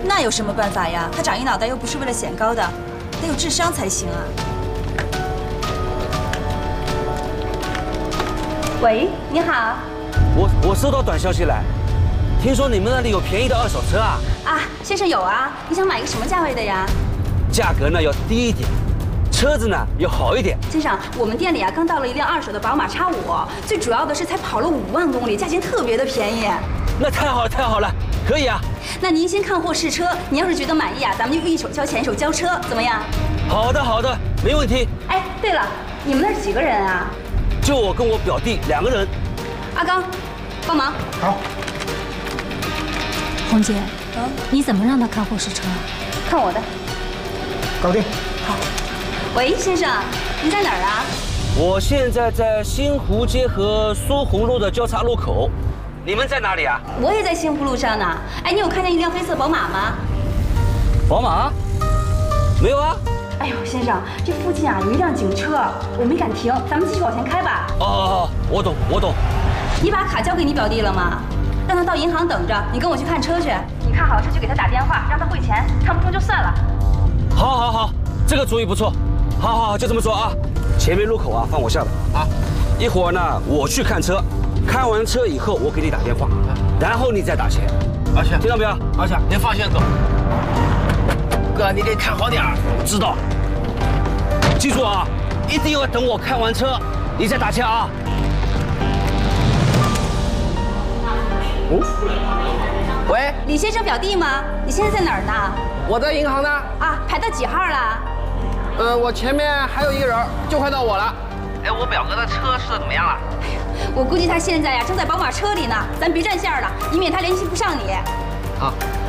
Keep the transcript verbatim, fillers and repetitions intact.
那有什么办法呀？他长一脑袋又不是为了显高的，得有智商才行啊。喂，你好。 我我收到短消息来，听说你们那里有便宜的二手车啊？ 啊，先生有啊，你想买一个什么价位的呀？ 价格呢要低一点，车子呢要好一点。 先生，我们店里啊刚到了一辆二手的宝马 X 五，最主要的是才跑了五万公里，价钱特别的便宜。 那太好了，太好了，可以啊。 那您先看货试车，你要是觉得满意啊，咱们就一手交钱一手交车，怎么样？ 好的，好的，没问题。 哎，对了，你们那儿几个人啊？ 就我跟我表弟两个人。 阿刚，帮忙。 好。 红姐，嗯，你怎么让他看货试车啊？ 看我的。 搞定。 好。喂，先生，您在哪儿啊？ 我现在在新湖街和苏虹路的交叉路口。你们在哪里啊？ 我也在新湖路上呢。哎，你有看见一辆黑色宝马吗？ 宝马？没有啊。 哎呦，先生，这附近啊有一辆警车，我没敢停，咱们继续往前开吧。 哦，我懂，我懂。 你把卡交给你表弟了吗？让他到银行等着，你跟我去看车去。你看好车去给他打电话，让他汇钱，看不中就算了。 好，好，好，这个主意不错。好好好，就这么做啊。前面路口啊，放我下来啊。一会儿呢，我去看车，看完车以后我给你打电话，然后你再打钱。 而且听到没有？ 而且别放线哥。哥，你得看好点儿。 知道。记住啊，一定要等我看完车，你再打钱啊。 哦，喂， 李先生表弟吗？你现在在哪儿呢？ 我在银行呢。 啊，排到几号了？ 呃，我前面还有一个人，就快到我了。 哎，我表哥的车试的怎么样了？ 哎呀，我估计他现在呀正在宝马车里呢，咱别占线了，以免他联系不上你。 啊。